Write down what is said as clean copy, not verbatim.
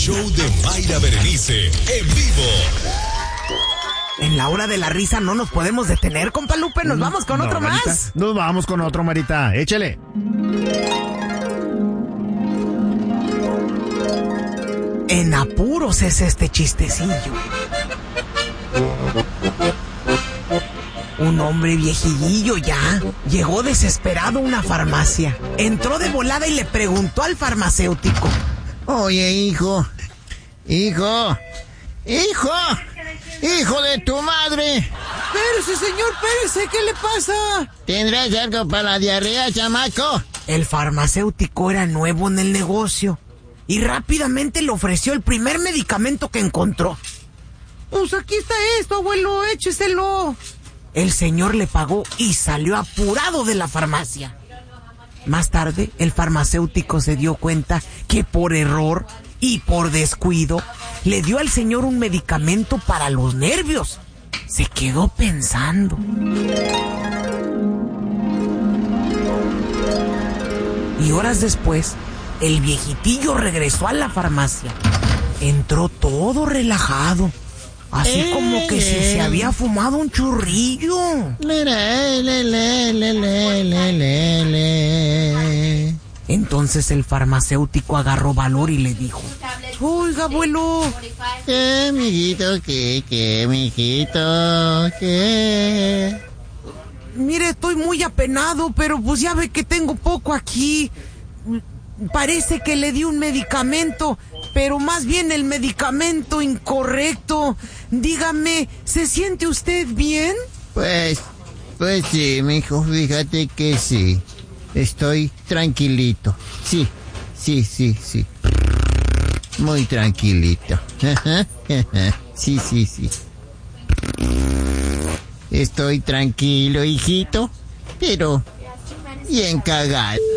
show de Mayra Berenice, en vivo. En la hora de la risa no nos podemos detener, compa Lupe. Nos vamos con otro Marita, más. Nos vamos con otro, Marita. Échale. En apuros es este chistecillo. Un hombre viejillo ya llegó desesperado a una farmacia. Entró de volada y le preguntó al farmacéutico: Oye, hijo de tu madre. Espérese, señor, espérese, ¿qué le pasa? ¿Tendrás algo para la diarrea, chamaco? El farmacéutico era nuevo en el negocio y rápidamente le ofreció el primer medicamento que encontró. Pues aquí está esto, abuelo, écheselo. El señor le pagó y salió apurado de la farmacia. Más tarde, el farmacéutico se dio cuenta que por error y por descuido le dio al señor un medicamento para los nervios. Se quedó pensando. Y horas después, el viejitillo regresó a la farmacia. Entró todo relajado, así como que si se había fumado un churrillo. Entonces el farmacéutico agarró valor y le dijo: Oiga, abuelo. ¿Qué, mijito? ¿Qué, mijito? ¿Qué? Mire, estoy muy apenado, pero pues ya ve que tengo poco aquí. Parece que le di un medicamento, pero más bien el medicamento incorrecto. Dígame, ¿se siente usted bien? Pues sí, mijo, fíjate que sí. Estoy tranquilito. Sí. Muy tranquilito. Sí. Estoy tranquilo, hijito, pero bien cagado.